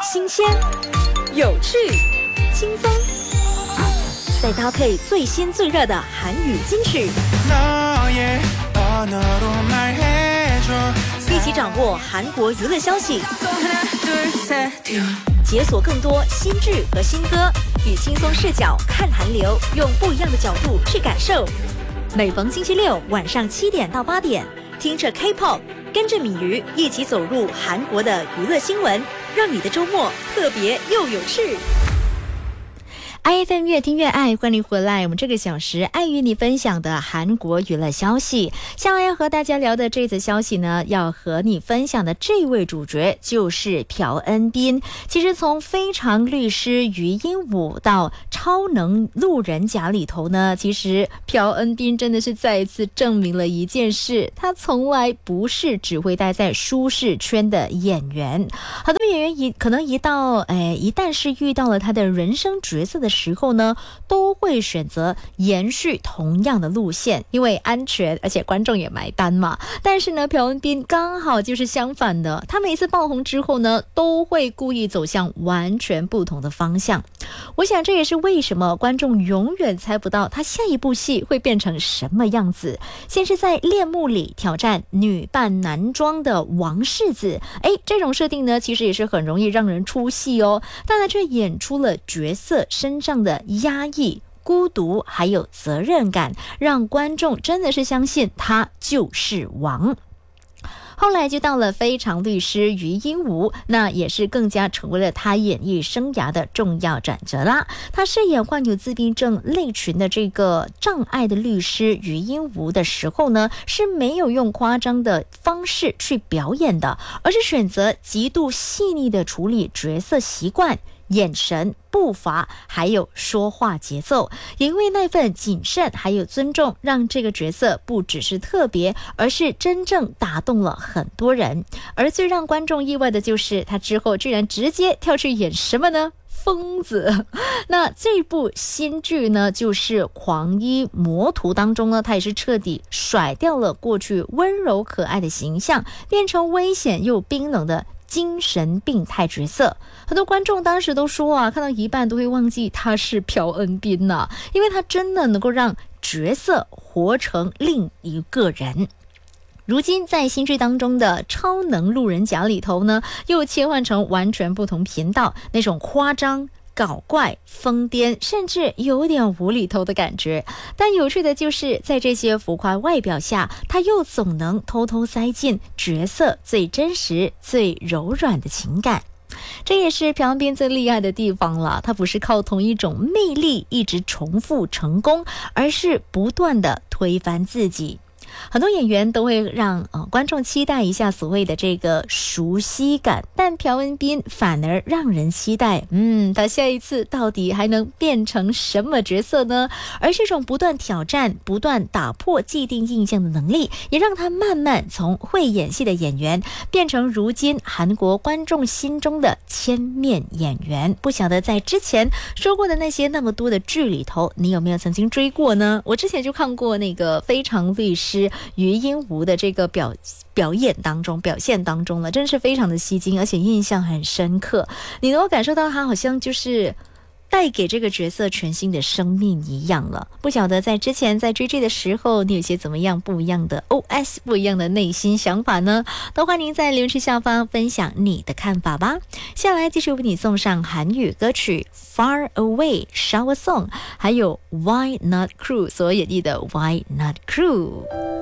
新鲜、有趣、轻松，再搭配最新最热的韩语金曲，一起掌握韩国娱乐消息，解锁更多新剧和新歌，以轻松视角看韩流，用不一样的角度去感受。每逢星期六晚上7点到8点，听着 K-pop， 跟着米鱼一起走入韩国的娱乐新闻，让你的周末特别又有趣。 IFM 越听越爱，欢迎回来。我们这个小时爱与你分享的韩国娱乐消息，下来要和大家聊的这则消息呢，要和你分享的这位主角就是朴恩斌。其实从非常律师禹英禑到超能路人甲里头呢，其实朴恩斌真的是再一次证明了一件事，他从来不是只会待在舒适圈的演员。很多演员可能一旦是遇到了他的人生角色的时候呢，都会选择延续同样的路线，因为安全，而且观众也买单嘛。但是呢，朴恩斌刚好就是相反的，他每次爆红之后呢，都会故意走向完全不同的方向。我想这也是为什么观众永远猜不到他下一部戏会变成什么样子。先是在恋慕里挑战女扮男装的王世子，这种设定呢，其实也是很容易让人出戏哦，但他却演出了角色身上的压抑、孤独还有责任感，让观众真的是相信他就是王。后来就到了非常律师禹英禑，那也是更加成为了他演艺生涯的重要转折啦。他饰演患有自闭症类群的这个障碍的律师禹英禑的时候呢，是没有用夸张的方式去表演的，而是选择极度细腻的处理角色习惯、眼神、步伐还有说话节奏，也因为那份谨慎还有尊重，让这个角色不只是特别，而是真正打动了很多人。而最让观众意外的就是他之后居然直接跳去演什么呢？疯子。那这部新剧呢，就是《狂医魔徒》当中呢，他也是彻底甩掉了过去温柔可爱的形象，变成危险又冰冷的精神病态角色。很多观众当时都说啊，看到一半都会忘记他是朴恩斌呐，因为他真的能够让角色活成另一个人。如今在新剧当中的超能路人甲里头呢，又切换成完全不同频道，那种夸张、搞怪、疯癫，甚至有点无厘头的感觉。但有趣的就是在这些浮夸外表下，他又总能偷偷塞进角色最真实、最柔软的情感。这也是朴恩斌最厉害的地方了，他不是靠同一种魅力一直重复成功，而是不断的推翻自己。很多演员都会让观众期待一下所谓的这个熟悉感，但朴恩斌反而让人期待他下一次到底还能变成什么角色呢？而这种不断挑战、不断打破既定印象的能力，也让他慢慢从会演戏的演员变成如今韩国观众心中的千面演员。不晓得在之前说过的那些那么多的剧里头，你有没有曾经追过呢？我之前就看过那个非常律师禹英禑的这个表现当中了，真是非常的吸睛，而且印象很深刻。你能够感受到他好像就是带给这个角色全新的生命一样了。不晓得在之前在追剧的时候，你有些怎么样不一样的 OS， 不一样的内心想法呢？都欢迎在留言区下方分享你的看法吧。下来继续为你送上韩语歌曲 Far Away Shower Song， 还有 Why Not Crew 所演绎的 Why Not Crew。